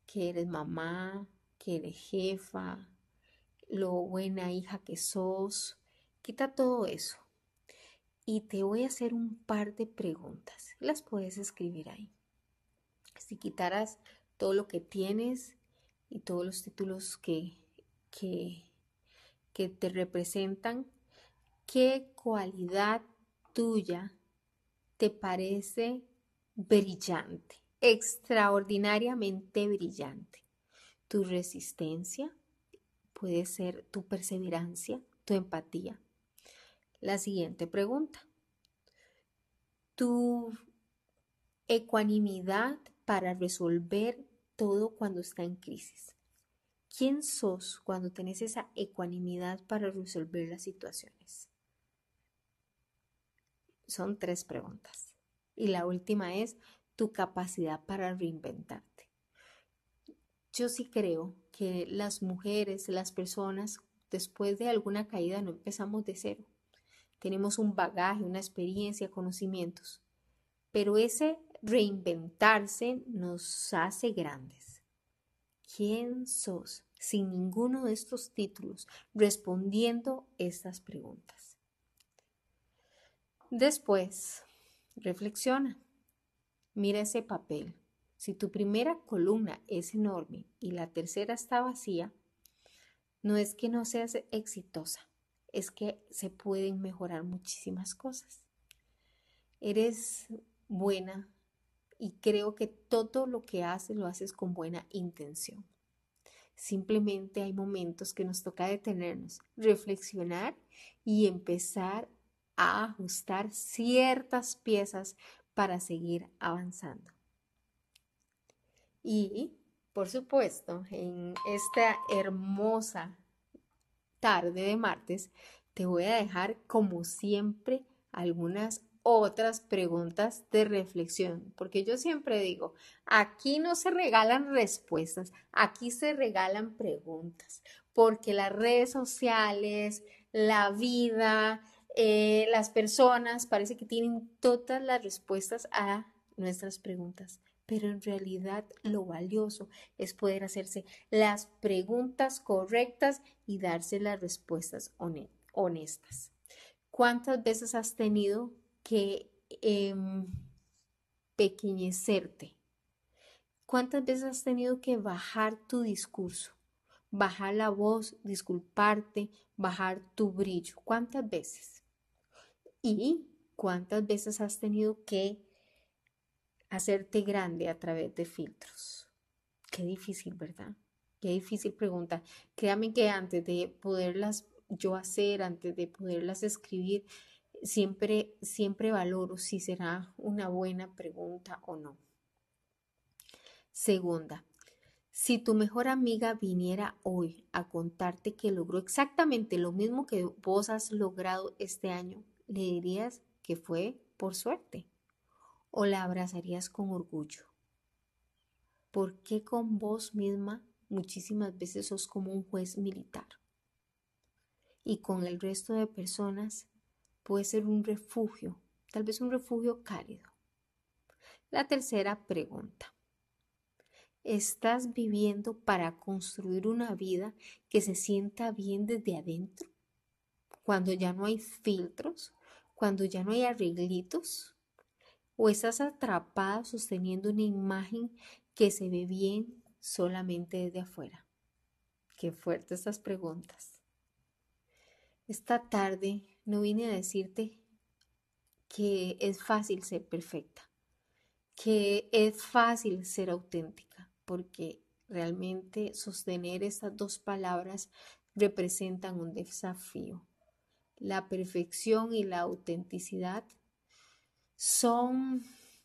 que eres mamá, que eres jefa, lo buena hija que sos. Quita todo eso. Y te voy a hacer un par de preguntas. Las puedes escribir ahí. Si quitaras todo lo que tienes y todos los títulos que, que te representan, ¿qué cualidad tuya te parece brillante, extraordinariamente brillante? Tu resistencia, puede ser tu perseverancia, tu empatía. La siguiente pregunta, tu ecuanimidad para resolver todo cuando está en crisis. ¿Quién sos cuando tenés esa ecuanimidad para resolver las situaciones? Son 3 preguntas. Y la última es tu capacidad para reinventarte. Yo sí creo que las mujeres, las personas, después de alguna caída no empezamos de cero. Tenemos un bagaje, una experiencia, conocimientos. Pero ese reinventarse nos hace grandes. ¿Quién sos? Sin ninguno de estos títulos, respondiendo estas preguntas. Después, reflexiona. Mira ese papel. Si tu primera columna es enorme y la tercera está vacía, no es que no seas exitosa, es que se pueden mejorar muchísimas cosas. Eres buena y creo que todo lo que haces lo haces con buena intención. Simplemente hay momentos que nos toca detenernos, reflexionar y empezar a ajustar ciertas piezas para seguir avanzando. Y, por supuesto, en esta hermosa tarde de martes, te voy a dejar, como siempre, algunas otras preguntas de reflexión, porque yo siempre digo, aquí no se regalan respuestas, aquí se regalan preguntas, porque las redes sociales, la vida, las personas parece que tienen todas las respuestas a nuestras preguntas, pero en realidad lo valioso es poder hacerse las preguntas correctas y darse las respuestas honestas. ¿Cuántas veces has tenido que pequeñecerte? ¿Cuántas veces has tenido que bajar tu discurso? Bajar la voz, disculparte, bajar tu brillo. ¿Cuántas veces? ¿Y cuántas veces has tenido que hacerte grande a través de filtros? Qué difícil, ¿verdad? Qué difícil pregunta. Créame que antes de poderlas yo hacer, antes de poderlas escribir, siempre valoro si será una buena pregunta o no. Segunda, si tu mejor amiga viniera hoy a contarte que logró exactamente lo mismo que vos has logrado este año, ¿le dirías que fue por suerte? ¿O la abrazarías con orgullo? ¿Por qué con vos misma muchísimas veces sos como un juez militar? Y con el resto de personas puede ser un refugio, tal vez un refugio cálido. La tercera pregunta. ¿Estás viviendo para construir una vida que se sienta bien desde adentro? Cuando ya no hay filtros, cuando ya no hay arreglitos, ¿o estás atrapada sosteniendo una imagen que se ve bien solamente desde afuera? Qué fuertes estas preguntas. Esta tarde no vine a decirte que es fácil ser perfecta, que es fácil ser auténtica, porque realmente sostener estas 2 palabras representan un desafío. La perfección y la autenticidad son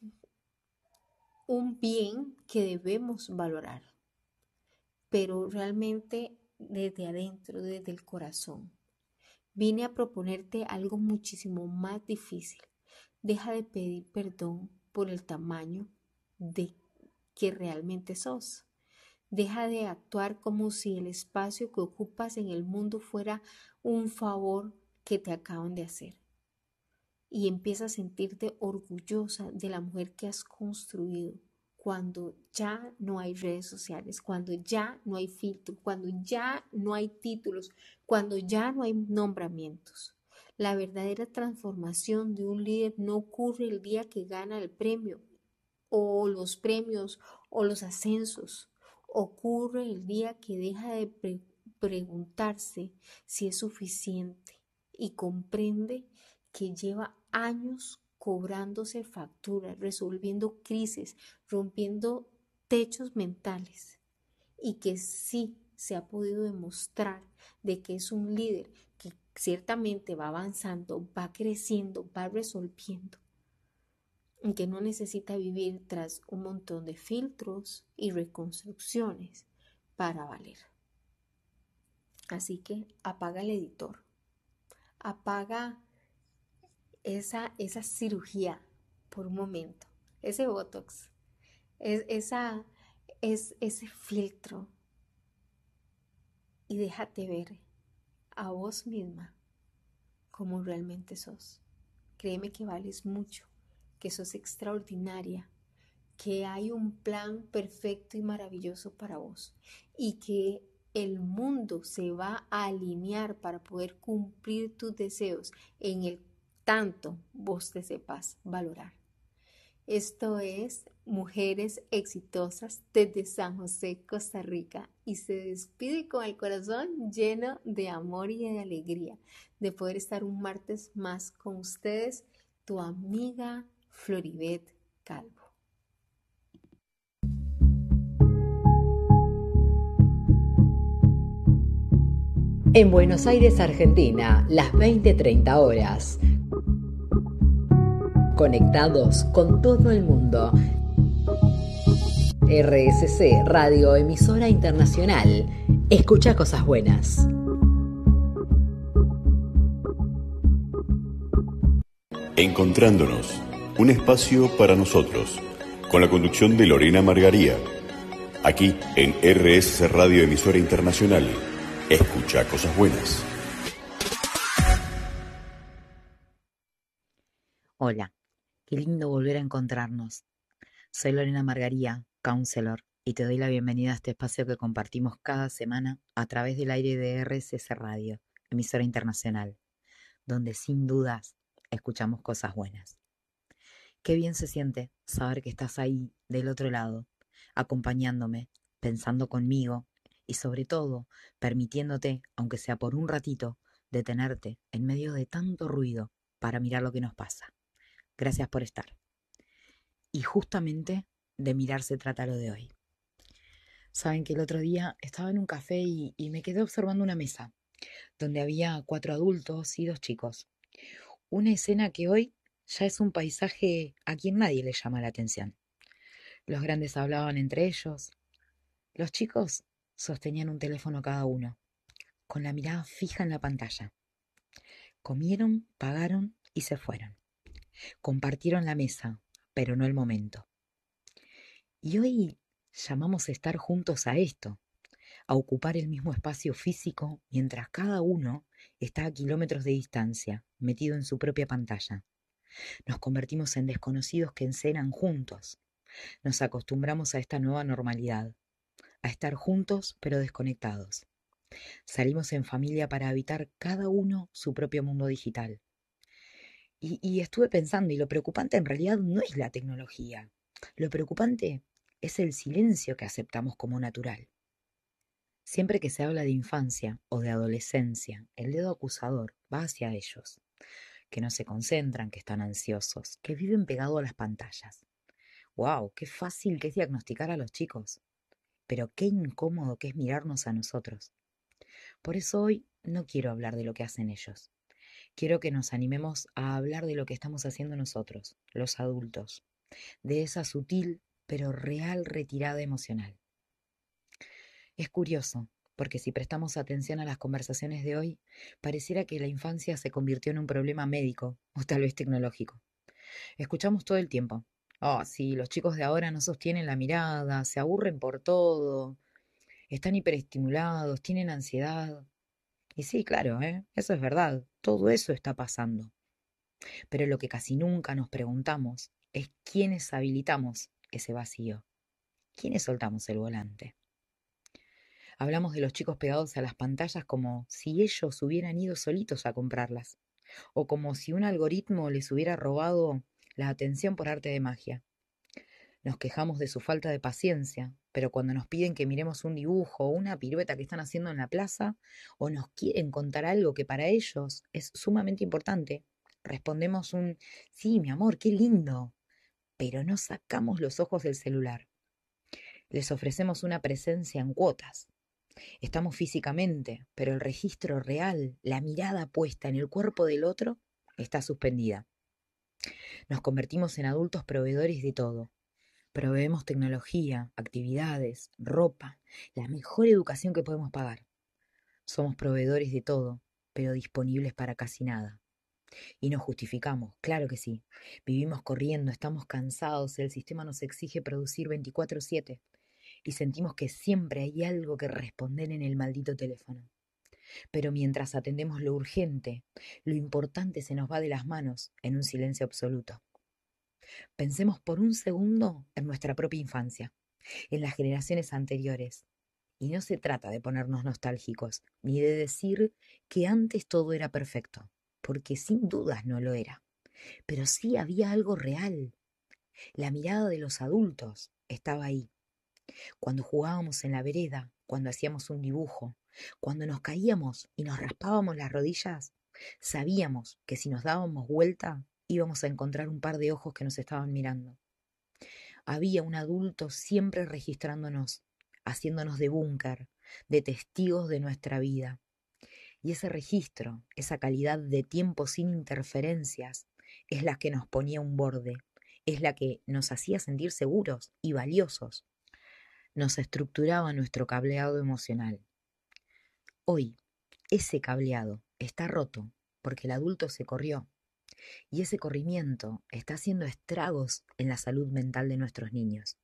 un bien que debemos valorar, pero realmente desde adentro, desde el corazón. Vine a proponerte algo muchísimo más difícil. Deja de pedir perdón por el tamaño de que realmente sos. Deja de actuar como si el espacio que ocupas en el mundo fuera un favor que te acaban de hacer. Y empieza a sentirte orgullosa de la mujer que has construido cuando ya no hay redes sociales, cuando ya no hay filtro, cuando ya no hay títulos, cuando ya no hay nombramientos. La verdadera transformación de un líder no ocurre el día que gana el premio o los premios o los ascensos. Ocurre el día que deja de preguntarse si es suficiente y comprende que lleva años cobrándose facturas, resolviendo crisis, rompiendo techos mentales y que sí se ha podido demostrar de que es un líder que ciertamente va avanzando, va creciendo, va resolviendo y que no necesita vivir tras un montón de filtros y reconstrucciones para valer. Así que apaga el editor, apaga esa cirugía por un momento, ese botox, ese filtro y déjate ver a vos misma como realmente sos. Créeme que vales mucho, que sos extraordinaria, que hay un plan perfecto y maravilloso para vos y que el mundo se va a alinear para poder cumplir tus deseos en el tanto vos te sepas valorar. Esto es Mujeres Exitosas desde San José, Costa Rica, y se despide con el corazón lleno de amor y de alegría de poder estar un martes más con ustedes, tu amiga Floribet Calvo. En Buenos Aires, Argentina, las 20:30 horas. Conectados con todo el mundo. RSC Radio Emisora Internacional. Escucha cosas buenas. Encontrándonos, un espacio para nosotros, con la conducción de Lorena Margaría. Aquí en RSC Radio Emisora Internacional. Escucha cosas buenas. Hola, qué lindo volver a encontrarnos. Soy Lorena Margaría, counselor, y te doy la bienvenida a este espacio que compartimos cada semana a través del aire de RSC Radio, emisora internacional, donde sin dudas escuchamos cosas buenas. Qué bien se siente saber que estás ahí, del otro lado, acompañándome, pensando conmigo y sobre todo permitiéndote, aunque sea por un ratito, detenerte en medio de tanto ruido para mirar lo que nos pasa. Gracias por estar. Y justamente de mirar se trata lo de hoy. Saben que el otro día estaba en un café y me quedé observando una mesa donde había 4 adultos y 2 chicos. Una escena que hoy ya es un paisaje a quien nadie le llama la atención. Los grandes hablaban entre ellos. Los chicos sostenían un teléfono cada uno, con la mirada fija en la pantalla. Comieron, pagaron y se fueron. Compartieron la mesa, pero no el momento. Y hoy llamamos estar juntos a esto, a ocupar el mismo espacio físico mientras cada uno está a kilómetros de distancia, metido en su propia pantalla. Nos convertimos en desconocidos que cenan juntos. Nos acostumbramos a esta nueva normalidad, a estar juntos pero desconectados. Salimos en familia para habitar cada uno su propio mundo digital. Y estuve pensando, y lo preocupante en realidad no es la tecnología. Lo preocupante es el silencio que aceptamos como natural. Siempre que se habla de infancia o de adolescencia, el dedo acusador va hacia ellos, que no se concentran, que están ansiosos, que viven pegados a las pantallas. ¡Wow! ¡Qué fácil que es diagnosticar a los chicos! Pero qué incómodo que es mirarnos a nosotros. Por eso hoy no quiero hablar de lo que hacen ellos. Quiero que nos animemos a hablar de lo que estamos haciendo nosotros, los adultos, de esa sutil pero real retirada emocional. Es curioso, porque si prestamos atención a las conversaciones de hoy, pareciera que la infancia se convirtió en un problema médico o tal vez tecnológico. Escuchamos todo el tiempo: oh, sí, los chicos de ahora no sostienen la mirada, se aburren por todo, están hiperestimulados, tienen ansiedad. Y sí, claro, eso es verdad, todo eso está pasando. Pero lo que casi nunca nos preguntamos es quiénes habilitamos ese vacío, ¿Quiénes soltamos el volante? Hablamos de los chicos pegados a las pantallas como si ellos hubieran ido solitos a comprarlas, o como si un algoritmo les hubiera robado la atención por arte de magia. Nos quejamos de su falta de paciencia, pero cuando nos piden que miremos un dibujo o una pirueta que están haciendo en la plaza, o nos quieren contar algo que para ellos es sumamente importante, respondemos un sí, mi amor, qué lindo, pero no sacamos los ojos del celular. Les ofrecemos una presencia en cuotas. Estamos físicamente, pero el registro real, la mirada puesta en el cuerpo del otro, está suspendida. Nos convertimos en adultos proveedores de todo. Proveemos tecnología, actividades, ropa, la mejor educación que podemos pagar. Somos proveedores de todo, pero disponibles para casi nada. Y nos justificamos, claro que sí. Vivimos corriendo, estamos cansados, el sistema nos exige producir 24/7 y sentimos que siempre hay algo que responder en el maldito teléfono. Pero mientras atendemos lo urgente, lo importante se nos va de las manos en un silencio absoluto. Pensemos por un segundo en nuestra propia infancia, en las generaciones anteriores. Y no se trata de ponernos nostálgicos, ni de decir que antes todo era perfecto, porque sin dudas no lo era. Pero sí había algo real. La mirada de los adultos estaba ahí. Cuando jugábamos en la vereda, cuando hacíamos un dibujo, cuando nos caíamos y nos raspábamos las rodillas, sabíamos que si nos dábamos vuelta íbamos a encontrar un par de ojos que nos estaban mirando. Había un adulto siempre registrándonos, haciéndonos de búnker, de testigos de nuestra vida. Y ese registro, esa calidad de tiempo sin interferencias, es la que nos ponía un borde, es la que nos hacía sentir seguros y valiosos. Nos estructuraba nuestro cableado emocional. Hoy, ese cableado está roto porque el adulto se corrió y ese corrimiento está haciendo estragos en la salud mental de nuestros niños.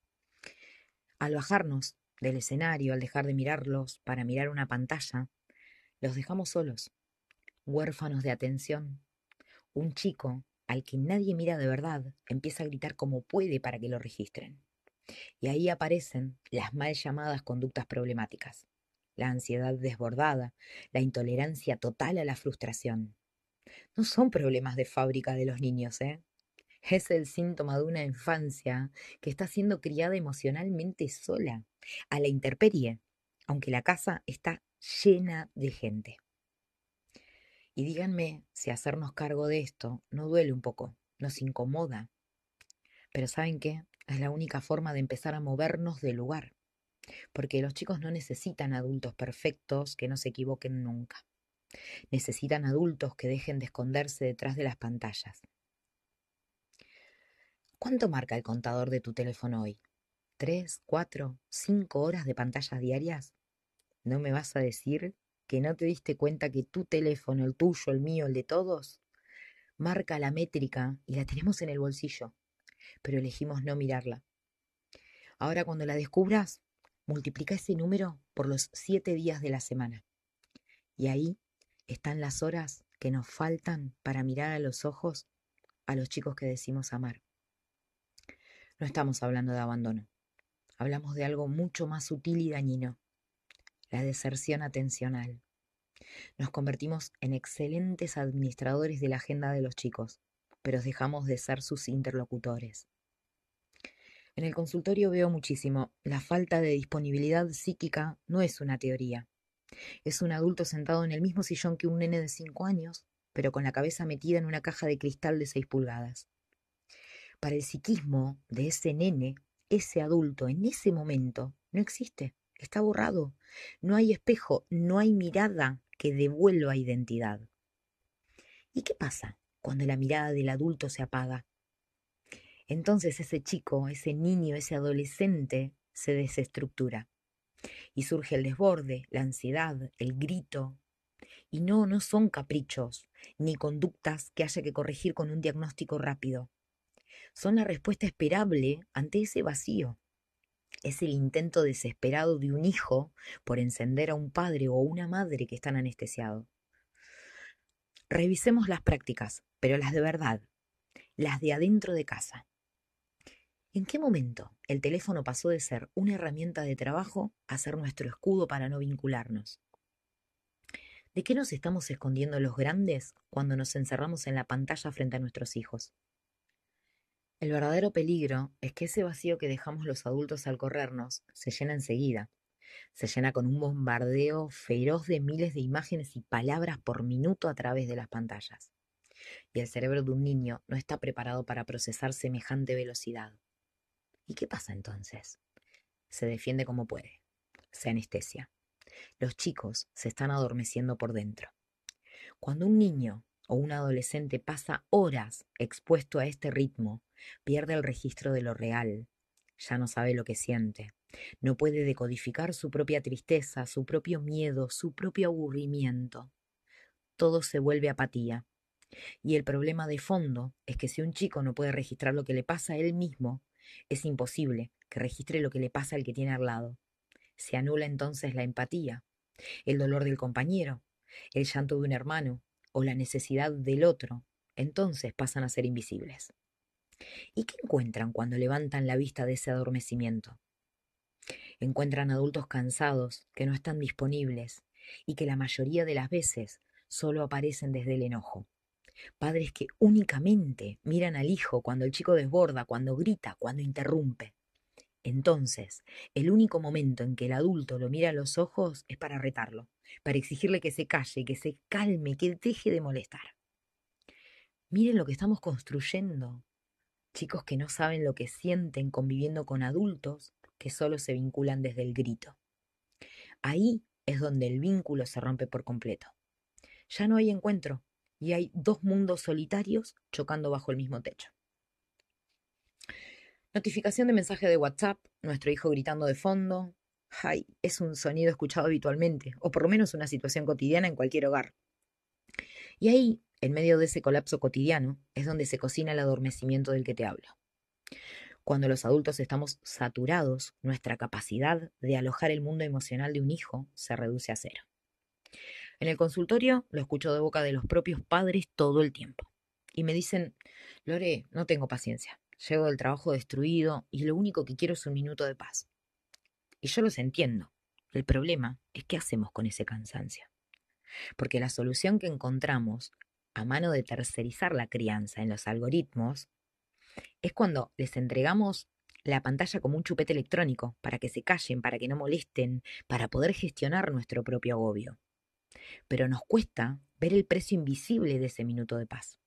Al bajarnos del escenario, al dejar de mirarlos para mirar una pantalla, los dejamos solos, huérfanos de atención. Un chico al que nadie mira de verdad empieza a gritar como puede para que lo registren. Y ahí aparecen las mal llamadas conductas problemáticas, la ansiedad desbordada, la intolerancia total a la frustración. No son problemas de fábrica de los niños, ¿eh? Es el síntoma de una infancia que está siendo criada emocionalmente sola, a la intemperie, aunque la casa está llena de gente. Y díganme si hacernos cargo de esto no duele un poco, nos incomoda. Pero ¿saben qué? Es la única forma de empezar a movernos del lugar. Porque los chicos no necesitan adultos perfectos que no se equivoquen nunca. Necesitan adultos que dejen de esconderse detrás de las pantallas. ¿Cuánto marca el contador de tu teléfono hoy? ¿3, 4, 5 horas de pantallas diarias? ¿No me vas a decir que no te diste cuenta que tu teléfono, el tuyo, el mío, el de todos, marca la métrica y la tenemos en el bolsillo, pero elegimos no mirarla? Ahora cuando la descubras, multiplica ese número por los 7 días de la semana. Y ahí están las horas que nos faltan para mirar a los ojos a los chicos que decimos amar. No estamos hablando de abandono. Hablamos de algo mucho más sutil y dañino, la deserción atencional. Nos convertimos en excelentes administradores de la agenda de los chicos, pero dejamos de ser sus interlocutores. En el consultorio veo muchísimo, la falta de disponibilidad psíquica no es una teoría. Es un adulto sentado en el mismo sillón que un nene de 5 años, pero con la cabeza metida en una caja de cristal de 6 pulgadas. Para el psiquismo de ese nene, ese adulto en ese momento no existe, está borrado. No hay espejo, no hay mirada que devuelva identidad. ¿Y qué pasa cuando la mirada del adulto se apaga? Entonces ese chico, ese niño, ese adolescente se desestructura y surge el desborde, la ansiedad, el grito. Y no son caprichos ni conductas que haya que corregir con un diagnóstico rápido. Son la respuesta esperable ante ese vacío. Es el intento desesperado de un hijo por encender a un padre o una madre que están anestesiados. Revisemos las prácticas, pero las de verdad, las de adentro de casa. ¿En qué momento el teléfono pasó de ser una herramienta de trabajo a ser nuestro escudo para no vincularnos? ¿De qué nos estamos escondiendo los grandes cuando nos encerramos en la pantalla frente a nuestros hijos? El verdadero peligro es que ese vacío que dejamos los adultos al corrernos se llena enseguida. Se llena con un bombardeo feroz de miles de imágenes y palabras por minuto a través de las pantallas. Y el cerebro de un niño no está preparado para procesar semejante velocidad. ¿Y qué pasa entonces? Se defiende como puede. Se anestesia. Los chicos se están adormeciendo por dentro. Cuando un niño o un adolescente pasa horas expuesto a este ritmo, pierde el registro de lo real. Ya no sabe lo que siente. No puede decodificar su propia tristeza, su propio miedo, su propio aburrimiento. Todo se vuelve apatía. Y el problema de fondo es que si un chico no puede registrar lo que le pasa a él mismo, es imposible que registre lo que le pasa al que tiene al lado. Se anula entonces la empatía, el dolor del compañero, el llanto de un hermano o la necesidad del otro. Entonces pasan a ser invisibles. ¿Y qué encuentran cuando levantan la vista de ese adormecimiento? Encuentran adultos cansados, que no están disponibles y que la mayoría de las veces solo aparecen desde el enojo. Padres que únicamente miran al hijo cuando el chico desborda, cuando grita, cuando interrumpe. Entonces, el único momento en que el adulto lo mira a los ojos es para retarlo, para exigirle que se calle, que se calme, que deje de molestar. Miren lo que estamos construyendo. Chicos que no saben lo que sienten conviviendo con adultos que solo se vinculan desde el grito. Ahí es donde el vínculo se rompe por completo. Ya no hay encuentro y hay dos mundos solitarios chocando bajo el mismo techo. Notificación de mensaje de WhatsApp, nuestro hijo gritando de fondo. Ay, es un sonido escuchado habitualmente, o por lo menos una situación cotidiana en cualquier hogar. Y ahí, en medio de ese colapso cotidiano, es donde se cocina el adormecimiento del que te hablo. Cuando los adultos estamos saturados, nuestra capacidad de alojar el mundo emocional de un hijo se reduce a cero. En el consultorio lo escucho de boca de los propios padres todo el tiempo. Y me dicen, Lore, no tengo paciencia. Llego del trabajo destruido y lo único que quiero es un minuto de paz. Y yo los entiendo. El problema es qué hacemos con ese cansancio. Porque la solución que encontramos, a mano de tercerizar la crianza en los algoritmos, es cuando les entregamos la pantalla como un chupete electrónico para que se callen, para que no molesten, para poder gestionar nuestro propio agobio. Pero nos cuesta ver el precio invisible de ese minuto de paz.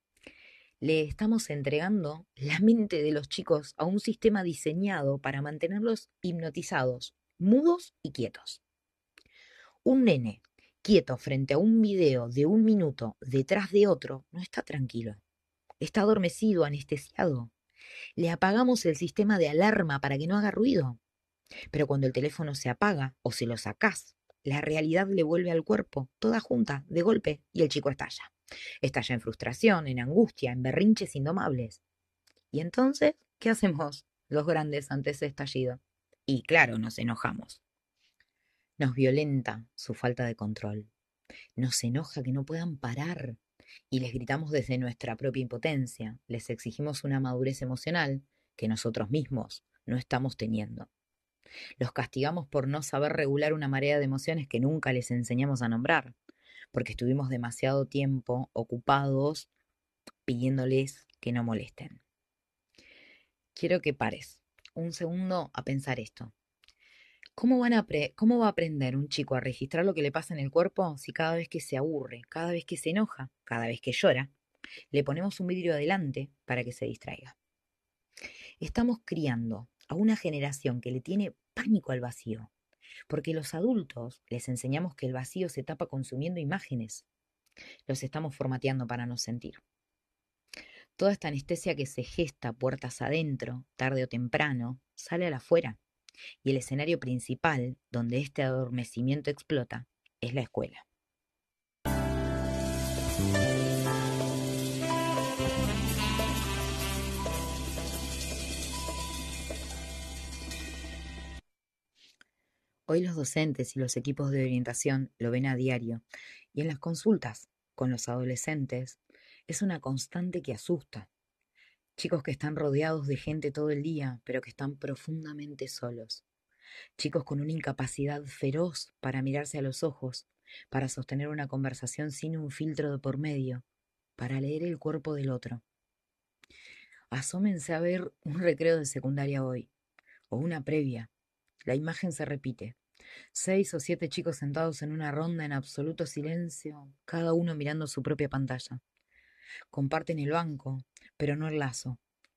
Le estamos entregando la mente de los chicos a un sistema diseñado para mantenerlos hipnotizados, mudos y quietos. Un nene quieto frente a un video de 1 minuto detrás de otro no está tranquilo. Está adormecido, anestesiado. Le apagamos el sistema de alarma para que no haga ruido. Pero cuando el teléfono se apaga o se lo sacás, la realidad le vuelve al cuerpo, toda junta, de golpe, y el chico estalla. Estalla en frustración, en angustia, en berrinches indomables. ¿Y entonces qué hacemos los grandes ante ese estallido? Y claro, nos enojamos. Nos violenta su falta de control. Nos enoja que no puedan parar. Y les gritamos desde nuestra propia impotencia. Les exigimos una madurez emocional que nosotros mismos no estamos teniendo. Los castigamos por no saber regular una marea de emociones que nunca les enseñamos a nombrar, porque estuvimos demasiado tiempo ocupados pidiéndoles que no molesten. Quiero que pares un segundo a pensar esto. ¿Cómo va a aprender un chico a registrar lo que le pasa en el cuerpo si cada vez que se aburre, cada vez que se enoja, cada vez que llora, le ponemos un vidrio adelante para que se distraiga? Estamos criando a una generación que le tiene pánico al vacío, porque los adultos les enseñamos que el vacío se tapa consumiendo imágenes. Los estamos formateando para no sentir. Toda esta anestesia que se gesta puertas adentro, tarde o temprano, sale a la afuera. Y el escenario principal, donde este adormecimiento explota, es la escuela. Hoy los docentes y los equipos de orientación lo ven a diario, y en las consultas con los adolescentes es una constante que asusta. Chicos que están rodeados de gente todo el día, pero que están profundamente solos. Chicos con una incapacidad feroz para mirarse a los ojos, para sostener una conversación sin un filtro de por medio, para leer el cuerpo del otro. Asómense a ver un recreo de secundaria hoy, o una previa. La imagen se repite. 6 o 7 chicos sentados en una ronda en absoluto silencio, cada uno mirando su propia pantalla. Comparten el banco, pero no el lazo.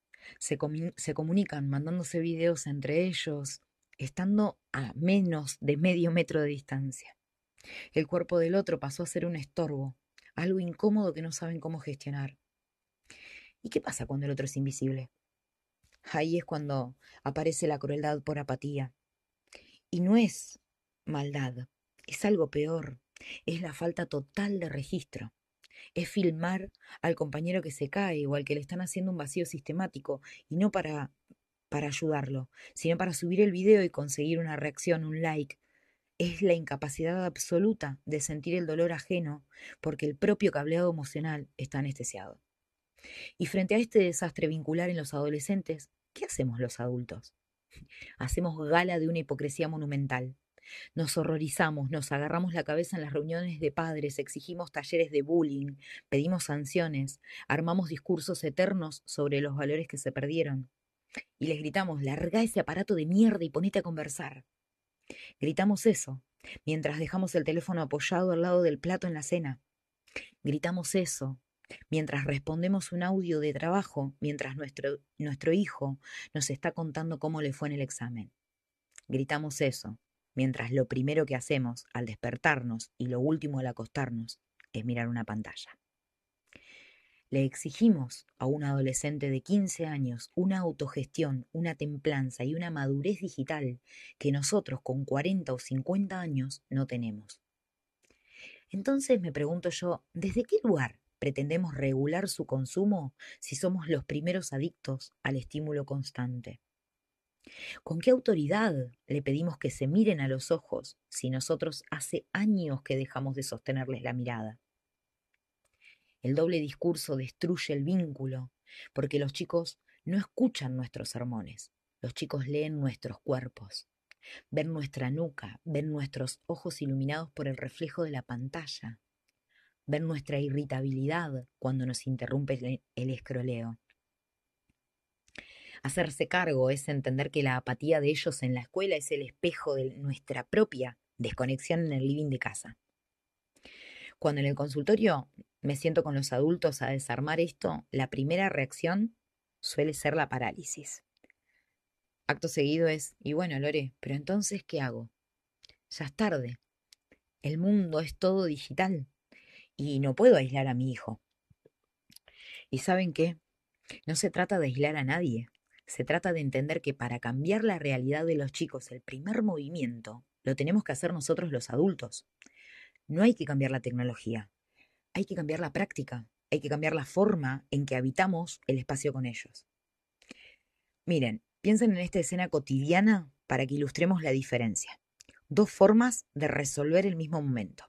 Se comunican mandándose videos entre ellos, estando a menos de medio metro de distancia. El cuerpo del otro pasó a ser un estorbo, algo incómodo que no saben cómo gestionar. ¿Y qué pasa cuando el otro es invisible? Ahí es cuando aparece la crueldad por apatía. Y no es maldad, es algo peor, es la falta total de registro. Es filmar al compañero que se cae o al que le están haciendo un vacío sistemático, y no para ayudarlo, sino para subir el video y conseguir una reacción, un like. Es la incapacidad absoluta de sentir el dolor ajeno porque el propio cableado emocional está anestesiado. Y frente a este desastre vincular en los adolescentes, ¿qué hacemos los adultos? Hacemos gala de una hipocresía monumental. Nos horrorizamos, nos agarramos la cabeza en las reuniones de padres, exigimos talleres de bullying, pedimos sanciones, armamos discursos eternos sobre los valores que se perdieron. Y les gritamos: larga ese aparato de mierda y ponete a conversar. Gritamos eso mientras dejamos el teléfono apoyado al lado del plato en la cena. Gritamos eso mientras respondemos un audio de trabajo, mientras nuestro hijo nos está contando cómo le fue en el examen. Gritamos eso mientras lo primero que hacemos al despertarnos y lo último al acostarnos es mirar una pantalla. Le exigimos a un adolescente de 15 años una autogestión, una templanza y una madurez digital que nosotros con 40 o 50 años no tenemos. Entonces me pregunto yo, ¿desde qué lugar pretendemos regular su consumo si somos los primeros adictos al estímulo constante? ¿Con qué autoridad le pedimos que se miren a los ojos si nosotros hace años que dejamos de sostenerles la mirada? El doble discurso destruye el vínculo, porque los chicos no escuchan nuestros sermones, los chicos leen nuestros cuerpos, ven nuestra nuca, ven nuestros ojos iluminados por el reflejo de la pantalla, ven nuestra irritabilidad cuando nos interrumpe el escroleo. Hacerse cargo es entender que la apatía de ellos en la escuela es el espejo de nuestra propia desconexión en el living de casa. Cuando en el consultorio me siento con los adultos a desarmar esto, la primera reacción suele ser la parálisis. Acto seguido es: y bueno, Lore, pero entonces, ¿qué hago? Ya es tarde. El mundo es todo digital y no puedo aislar a mi hijo. ¿Y saben qué? No se trata de aislar a nadie. Se trata de entender que para cambiar la realidad de los chicos, el primer movimiento lo tenemos que hacer nosotros los adultos. No hay que cambiar la tecnología, hay que cambiar la práctica, hay que cambiar la forma en que habitamos el espacio con ellos. Miren, piensen en esta escena cotidiana para que ilustremos la diferencia. 2 formas de resolver el mismo momento.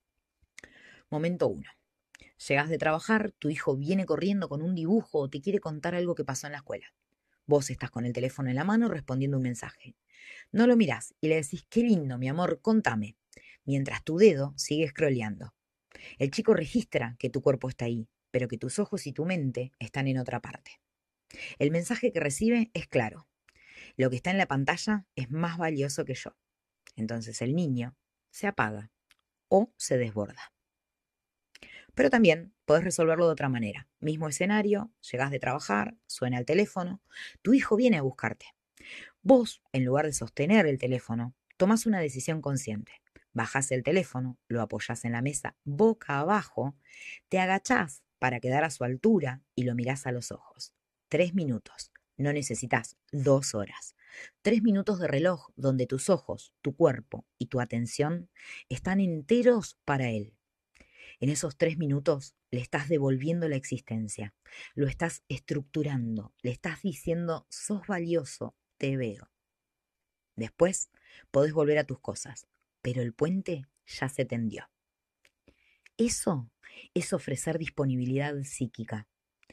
Momento 1. Llegas de trabajar, tu hijo viene corriendo con un dibujo o te quiere contar algo que pasó en la escuela. Vos estás con el teléfono en la mano respondiendo un mensaje. No lo mirás y le decís: qué lindo, mi amor, contame, mientras tu dedo sigue scrolleando. El chico registra que tu cuerpo está ahí, pero que tus ojos y tu mente están en otra parte. El mensaje que recibe es claro: lo que está en la pantalla es más valioso que yo. Entonces el niño se apaga o se desborda. Pero también podés resolverlo de otra manera. Mismo escenario, llegás de trabajar, suena el teléfono, tu hijo viene a buscarte. Vos, en lugar de sostener el teléfono, tomás una decisión consciente. Bajás el teléfono, lo apoyás en la mesa boca abajo, te agachás para quedar a su altura y lo mirás a los ojos. 3 minutos. No necesitas 2 horas. 3 minutos de reloj donde tus ojos, tu cuerpo y tu atención están enteros para él. En esos 3 minutos le estás devolviendo la existencia, lo estás estructurando, le estás diciendo: sos valioso, te veo. Después podés volver a tus cosas, pero el puente ya se tendió. Eso es ofrecer disponibilidad psíquica.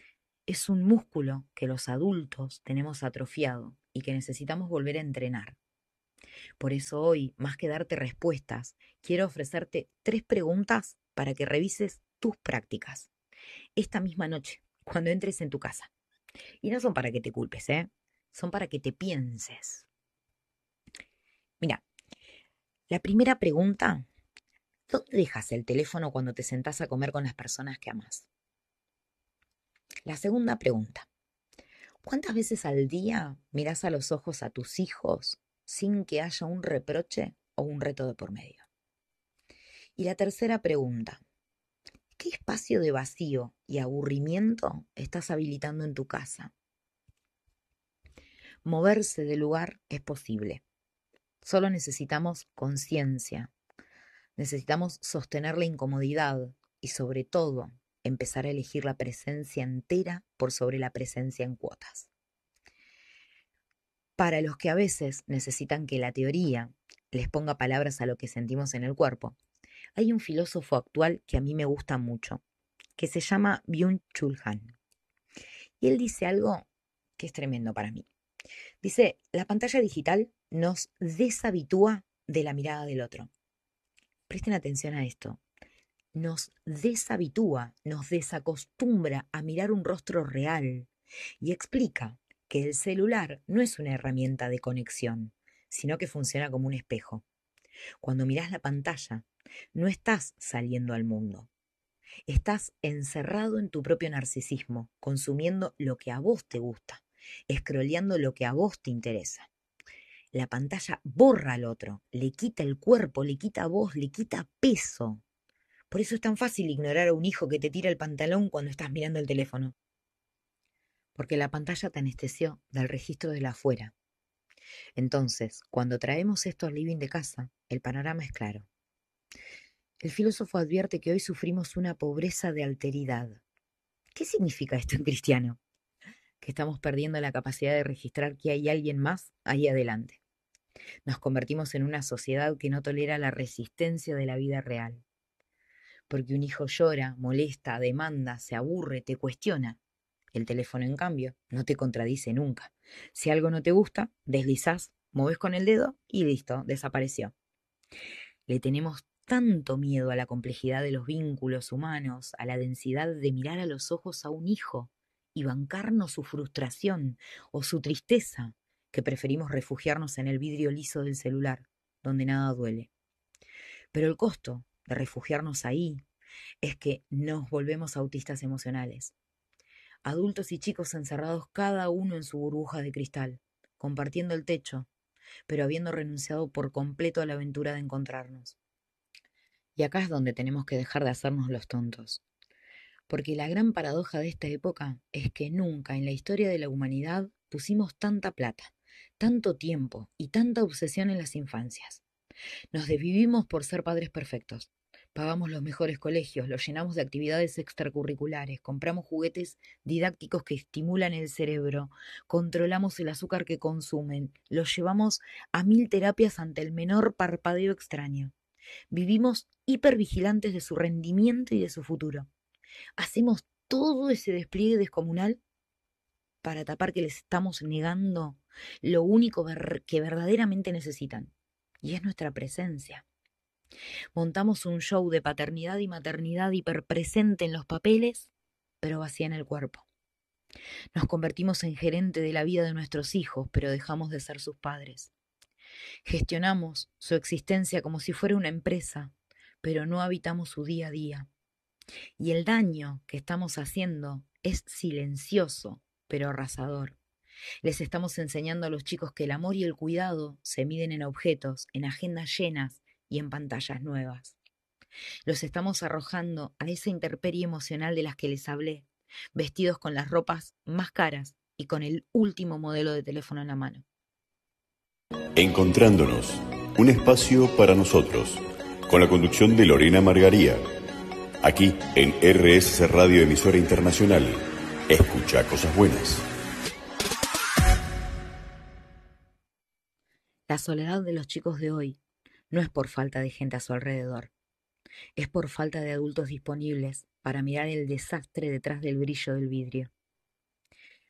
es un músculo que los adultos tenemos atrofiado y que necesitamos volver a entrenar. Por eso hoy, más que darte respuestas, quiero ofrecerte 3 preguntas para que revises tus prácticas esta misma noche, cuando entres en tu casa. Y no son para que te culpes, son para que te pienses. Mira, la primera pregunta: ¿dónde dejas el teléfono cuando te sentás a comer con las personas que amás? La segunda pregunta: ¿cuántas veces al día mirás a los ojos a tus hijos sin que haya un reproche o un reto de por medio? Y la tercera pregunta: ¿qué espacio de vacío y aburrimiento estás habilitando en tu casa? Moverse del lugar es posible. Solo necesitamos conciencia. Necesitamos sostener la incomodidad y, sobre todo, empezar a elegir la presencia entera por sobre la presencia en cuotas. Para los que a veces necesitan que la teoría les ponga palabras a lo que sentimos en el cuerpo, hay un filósofo actual que a mí me gusta mucho, que se llama Byung-Chul Han. Y él dice algo que es tremendo para mí. Dice: la pantalla digital nos deshabitúa de la mirada del otro. Presten atención a esto. Nos deshabitúa, nos desacostumbra a mirar un rostro real y explica que el celular no es una herramienta de conexión, sino que funciona como un espejo. Cuando mirás la pantalla, no estás saliendo al mundo. Estás encerrado en tu propio narcisismo, consumiendo lo que a vos te gusta, scrolleando lo que a vos te interesa. La pantalla borra al otro, le quita el cuerpo, le quita voz, le quita peso. Por eso es tan fácil ignorar a un hijo que te tira el pantalón cuando estás mirando el teléfono. Porque la pantalla te anestesió del registro del afuera. Entonces, cuando traemos esto al living de casa, el panorama es claro. El filósofo advierte que hoy sufrimos una pobreza de alteridad. ¿Qué significa esto en cristiano? Que estamos perdiendo la capacidad de registrar que hay alguien más ahí adelante. Nos convertimos en una sociedad que no tolera la resistencia de la vida real. Porque un hijo llora, molesta, demanda, se aburre, te cuestiona. El teléfono, en cambio, no te contradice nunca. Si algo no te gusta, deslizás, movés con el dedo y listo, desapareció. Le tenemos tanto miedo a la complejidad de los vínculos humanos, a la densidad de mirar a los ojos a un hijo y bancarnos su frustración o su tristeza, que preferimos refugiarnos en el vidrio liso del celular, donde nada duele. Pero el costo de refugiarnos ahí es que nos volvemos autistas emocionales. Adultos y chicos encerrados cada uno en su burbuja de cristal, compartiendo el techo, pero habiendo renunciado por completo a la aventura de encontrarnos. Y acá es donde tenemos que dejar de hacernos los tontos. Porque la gran paradoja de esta época es que nunca en la historia de la humanidad pusimos tanta plata, tanto tiempo y tanta obsesión en las infancias. Nos desvivimos por ser padres perfectos. Pagamos los mejores colegios, los llenamos de actividades extracurriculares, compramos juguetes didácticos que estimulan el cerebro, controlamos el azúcar que consumen, los llevamos a 1000 terapias ante el menor parpadeo extraño. Vivimos hipervigilantes de su rendimiento y de su futuro. Hacemos todo ese despliegue descomunal para tapar que les estamos negando lo único que verdaderamente necesitan, y es nuestra presencia. Montamos un show de paternidad y maternidad hiperpresente en los papeles, pero vacía en el cuerpo. Nos convertimos en gerente de la vida de nuestros hijos, pero dejamos de ser sus padres. Gestionamos su existencia como si fuera una empresa, pero no habitamos su día a día. Y el daño que estamos haciendo es silencioso, pero arrasador. Les estamos enseñando a los chicos que el amor y el cuidado se miden en objetos, en agendas llenas y en pantallas nuevas. Los estamos arrojando a esa intemperie emocional de las que les hablé, vestidos con las ropas más caras y con el último modelo de teléfono en la mano. Encontrándonos, un espacio para nosotros, con la conducción de Lorena Margaría. Aquí en RSC Radio Emisora Internacional. Escucha cosas buenas. La soledad de los chicos de hoy no es por falta de gente a su alrededor. Es por falta de adultos disponibles para mirar el desastre detrás del brillo del vidrio.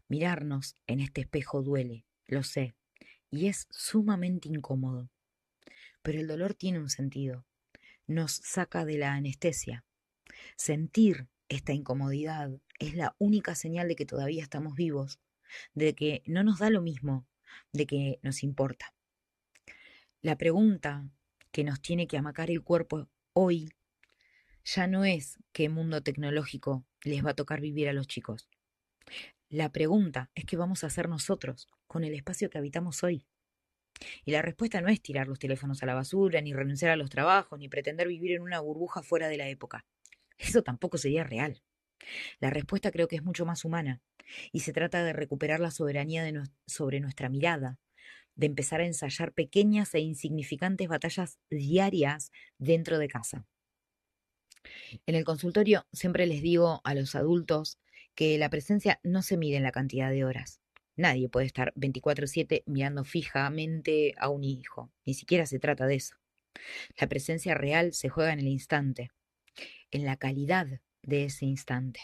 Mirarnos en este espejo duele, lo sé, y es sumamente incómodo. Pero el dolor tiene un sentido, nos saca de la anestesia. Sentir esta incomodidad es la única señal de que todavía estamos vivos, de que no nos da lo mismo, de que nos importa. La pregunta que nos tiene que amacar el cuerpo hoy ya no es qué mundo tecnológico les va a tocar vivir a los chicos. La pregunta es qué vamos a hacer nosotros con el espacio que habitamos hoy. Y la respuesta no es tirar los teléfonos a la basura, ni renunciar a los trabajos, ni pretender vivir en una burbuja fuera de la época. Eso tampoco sería real. La respuesta creo que es mucho más humana y se trata de recuperar la soberanía sobre nuestra mirada, de empezar a ensayar pequeñas e insignificantes batallas diarias dentro de casa. En el consultorio siempre les digo a los adultos que la presencia no se mide en la cantidad de horas. Nadie puede estar 24/7 mirando fijamente a un hijo, ni siquiera se trata de eso. La presencia real se juega en el instante, en la calidad de ese instante.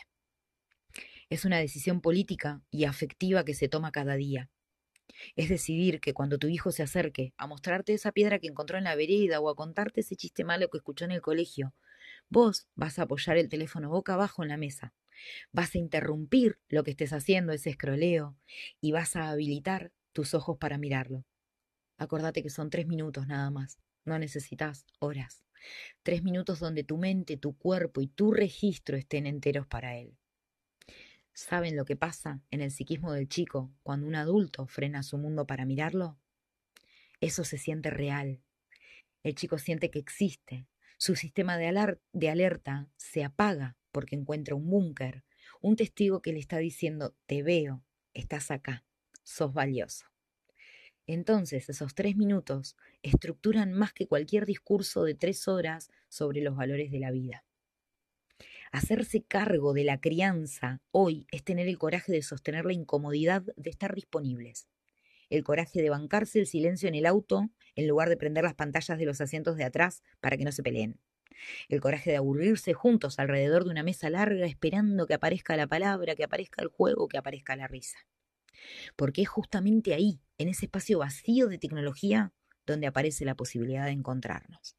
Es una decisión política y afectiva que se toma cada día. Es decidir que cuando tu hijo se acerque a mostrarte esa piedra que encontró en la vereda o a contarte ese chiste malo que escuchó en el colegio, vos vas a apoyar el teléfono boca abajo en la mesa. Vas a interrumpir lo que estés haciendo, ese escroleo, y vas a habilitar tus ojos para mirarlo. Acordate que son 3 minutos nada más, no necesitas horas. 3 minutos donde tu mente, tu cuerpo y tu registro estén enteros para él. ¿Saben lo que pasa en el psiquismo del chico cuando un adulto frena su mundo para mirarlo? Eso se siente real. El chico siente que existe. Su sistema de alerta se apaga porque encuentra un búnker, un testigo que le está diciendo, te veo, estás acá, sos valioso. Entonces esos 3 minutos estructuran más que cualquier discurso de 3 horas sobre los valores de la vida. Hacerse cargo de la crianza hoy es tener el coraje de sostener la incomodidad de estar disponibles, el coraje de bancarse el silencio en el auto en lugar de prender las pantallas de los asientos de atrás para que no se peleen, el coraje de aburrirse juntos alrededor de una mesa larga esperando que aparezca la palabra, que aparezca el juego, que aparezca la risa. Porque es justamente ahí, en ese espacio vacío de tecnología, donde aparece la posibilidad de encontrarnos.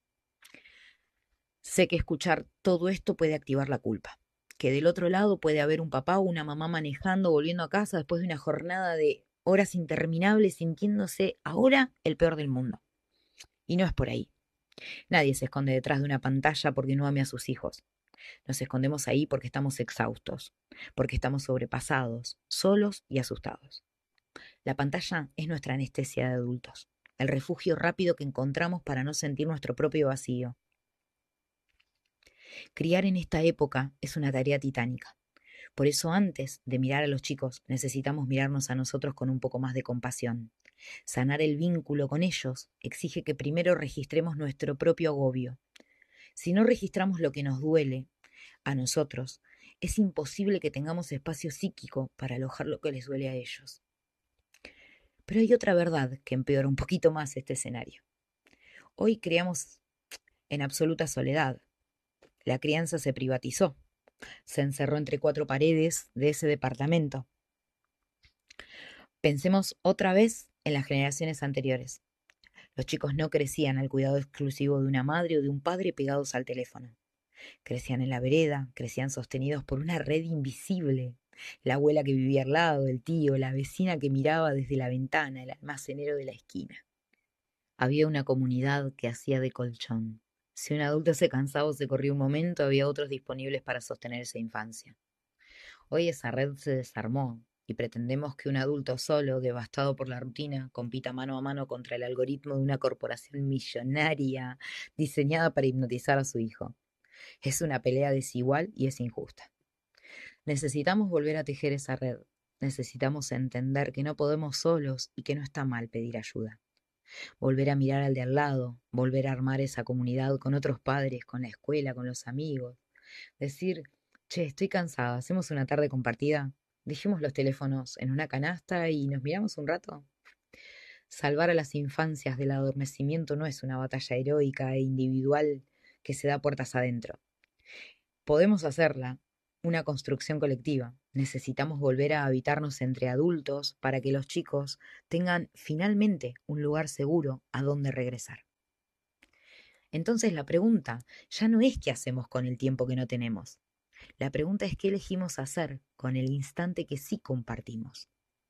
Sé que escuchar todo esto puede activar la culpa, que del otro lado puede haber un papá o una mamá manejando, volviendo a casa después de una jornada de horas interminables, sintiéndose ahora el peor del mundo. Y no es por ahí. Nadie se esconde detrás de una pantalla porque no ame a sus hijos. Nos escondemos ahí porque estamos exhaustos, porque estamos sobrepasados, solos y asustados. La pantalla es nuestra anestesia de adultos, el refugio rápido que encontramos para no sentir nuestro propio vacío. Criar en esta época es una tarea titánica. Por eso antes de mirar a los chicos necesitamos mirarnos a nosotros con un poco más de compasión. Sanar el vínculo con ellos exige que primero registremos nuestro propio agobio. Si no registramos lo que nos duele a nosotros, es imposible que tengamos espacio psíquico para alojar lo que les duele a ellos. Pero hay otra verdad que empeora un poquito más este escenario. Hoy criamos en absoluta soledad. La crianza se privatizó, se encerró entre 4 paredes de ese departamento. Pensemos otra vez en las generaciones anteriores. Los chicos no crecían al cuidado exclusivo de una madre o de un padre pegados al teléfono. Crecían en la vereda, crecían sostenidos por una red invisible. La abuela que vivía al lado, el tío, la vecina que miraba desde la ventana, el almacenero de la esquina. Había una comunidad que hacía de colchón. Si un adulto se cansaba o se corría un momento, había otros disponibles para sostener esa infancia. Hoy esa red se desarmó y pretendemos que un adulto solo, devastado por la rutina, compita mano a mano contra el algoritmo de una corporación millonaria diseñada para hipnotizar a su hijo. Es una pelea desigual y es injusta. Necesitamos volver a tejer esa red. Necesitamos entender que no podemos solos y que no está mal pedir ayuda. Volver a mirar al de al lado, volver a armar esa comunidad con otros padres, con la escuela, con los amigos. Decir, che, estoy cansada, ¿hacemos una tarde compartida? Dejemos los teléfonos en una canasta y nos miramos un rato. Salvar a las infancias del adormecimiento no es una batalla heroica e individual que se da puertas adentro. Podemos hacerla, una construcción colectiva. Necesitamos volver a habitarnos entre adultos para que los chicos tengan finalmente un lugar seguro a donde regresar. Entonces la pregunta ya no es qué hacemos con el tiempo que no tenemos. La pregunta es qué elegimos hacer con el instante que sí compartimos.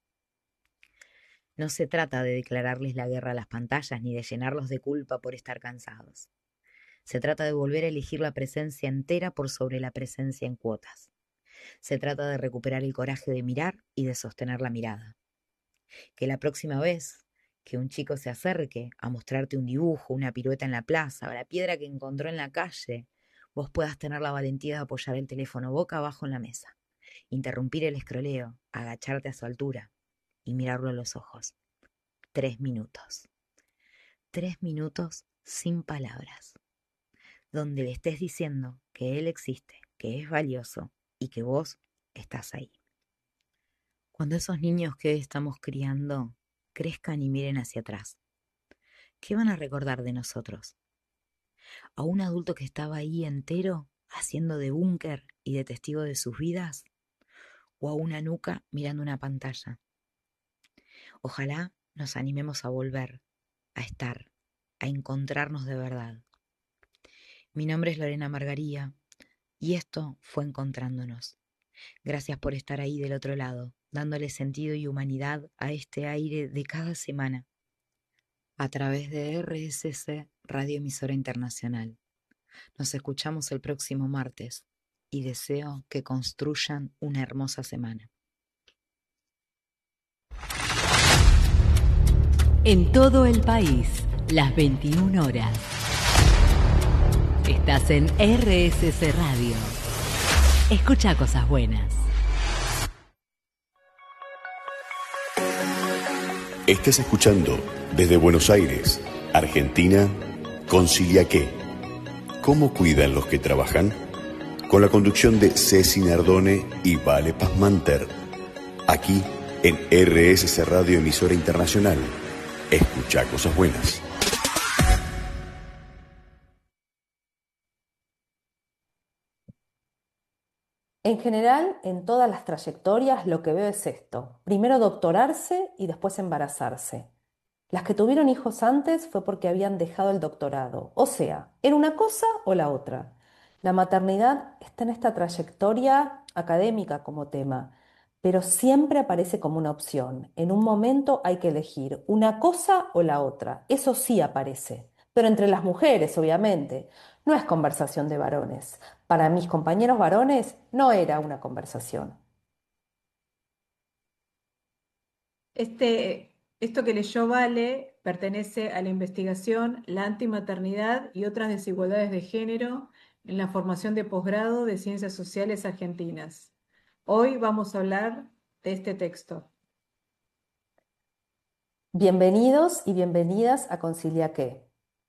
No se trata de declararles la guerra a las pantallas ni de llenarlos de culpa por estar cansados. Se trata de volver a elegir la presencia entera por sobre la presencia en cuotas. Se trata de recuperar el coraje de mirar y de sostener la mirada. Que la próxima vez que un chico se acerque a mostrarte un dibujo, una pirueta en la plaza o la piedra que encontró en la calle, vos puedas tener la valentía de apoyar el teléfono boca abajo en la mesa, interrumpir el escroleo, agacharte a su altura y mirarlo a los ojos. 3 minutos. 3 minutos sin palabras, donde le estés diciendo que él existe, que es valioso y que vos estás ahí. Cuando esos niños que hoy estamos criando crezcan y miren hacia atrás, ¿qué van a recordar de nosotros? ¿A un adulto que estaba ahí entero, haciendo de búnker y de testigo de sus vidas? ¿O a una nuca mirando una pantalla? Ojalá nos animemos a volver, a estar, a encontrarnos de verdad. Mi nombre es Lorena Margaría y esto fue Encontrándonos. Gracias por estar ahí del otro lado, dándole sentido y humanidad a este aire de cada semana, a través de RSC, Radio Emisora Internacional. Nos escuchamos el próximo martes y deseo que construyan una hermosa semana. En todo el país, las 21 horas. Estás en RSC Radio. Escucha cosas buenas. Estás escuchando desde Buenos Aires, Argentina, Concilia qué. ¿Cómo cuidan los que trabajan? Con la conducción de Ceci Nardone y Vale Pazmanter. Aquí en RSC Radio Emisora Internacional. Escucha cosas buenas. En general, en todas las trayectorias lo que veo es esto. Primero doctorarse y después embarazarse. Las que tuvieron hijos antes fue porque habían dejado el doctorado. O sea, era una cosa o la otra. La maternidad está en esta trayectoria académica como tema, pero siempre aparece como una opción. En un momento hay que elegir una cosa o la otra. Eso sí aparece, pero entre las mujeres, obviamente. No es conversación de varones. Para mis compañeros varones no era una conversación. Esto que leyó Vale pertenece a la investigación La antimaternidad y otras desigualdades de género en la formación de posgrado de Ciencias Sociales Argentinas. Hoy vamos a hablar de este texto. Bienvenidos y bienvenidas a Concilia qué,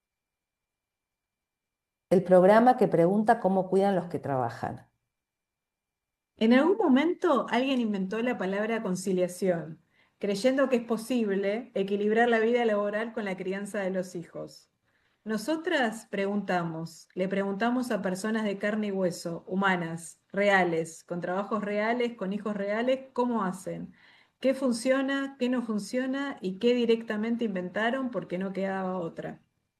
el programa que pregunta cómo cuidan los que trabajan. En algún momento alguien inventó la palabra conciliación, creyendo que es posible equilibrar la vida laboral con la crianza de los hijos. Nosotras le preguntamos a personas de carne y hueso, humanas, reales, con trabajos reales, con hijos reales, cómo hacen, qué funciona, qué no funciona y qué directamente inventaron porque no quedaba otra.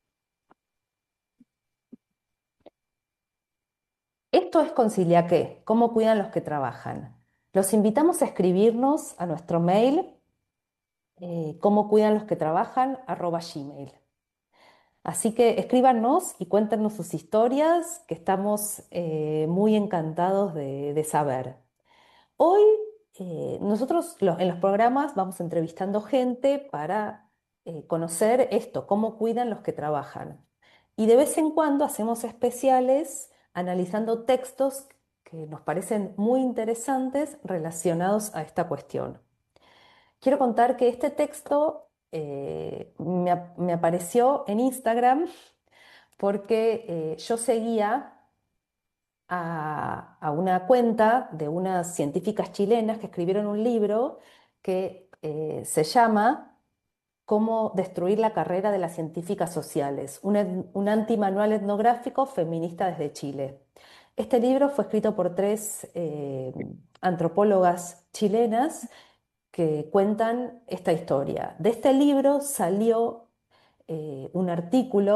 Esto es Concilia qué, cómo cuidan los que trabajan. Los invitamos a escribirnos a nuestro mail, cómo cuidan los que trabajan, @gmail. Así que escríbanos y cuéntenos sus historias, que estamos muy encantados de saber. Hoy nosotros en los programas vamos entrevistando gente para conocer esto, cómo cuidan los que trabajan. Y de vez en cuando hacemos especiales analizando textos que nos parecen muy interesantes relacionados a esta cuestión. Quiero contar que este texto me apareció en Instagram porque yo seguía a una cuenta de unas científicas chilenas que escribieron un libro que se llama Cómo destruir la carrera de las científicas sociales, un antimanual etnográfico feminista desde Chile. Este libro fue escrito por tres antropólogas chilenas que cuentan esta historia. De este libro salió un artículo